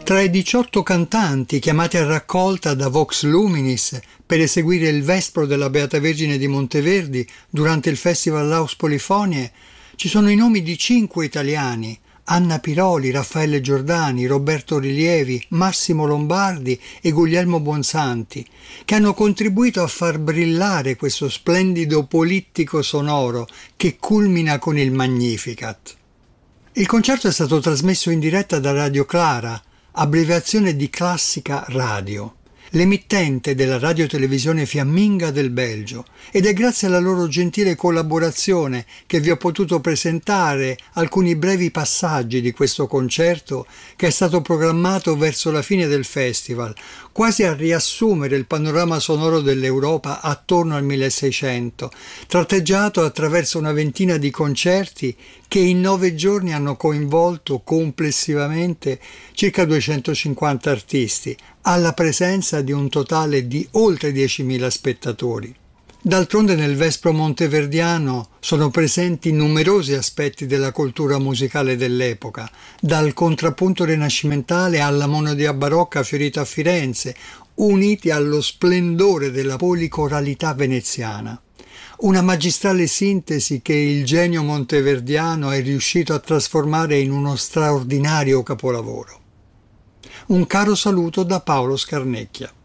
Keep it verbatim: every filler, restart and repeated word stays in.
Tra i diciotto cantanti chiamati a raccolta da Vox Luminis per eseguire il Vespro della Beata Vergine di Monteverdi durante il Festival Laus Polifonie ci sono i nomi di cinque italiani: Anna Piroli, Raffaele Giordani, Roberto Rilievi, Massimo Lombardi e Guglielmo Bonsanti, che hanno contribuito a far brillare questo splendido polittico sonoro che culmina con il Magnificat. Il concerto è stato trasmesso in diretta da Radio Clara, abbreviazione di Classica Radio, l'emittente della radiotelevisione fiamminga del Belgio, ed è grazie alla loro gentile collaborazione che vi ho potuto presentare alcuni brevi passaggi di questo concerto che è stato programmato verso la fine del festival, quasi a riassumere il panorama sonoro dell'Europa attorno al milleseicento, tratteggiato attraverso una ventina di concerti che in nove giorni hanno coinvolto complessivamente circa duecentocinquanta artisti, alla presenza di un totale di oltre diecimila spettatori. D'altronde nel Vespro monteverdiano sono presenti numerosi aspetti della cultura musicale dell'epoca, dal contrappunto rinascimentale alla monodia barocca fiorita a Firenze, uniti allo splendore della policoralità veneziana. Una magistrale sintesi che il genio monteverdiano è riuscito a trasformare in uno straordinario capolavoro. Un caro saluto da Paolo Scarnecchia.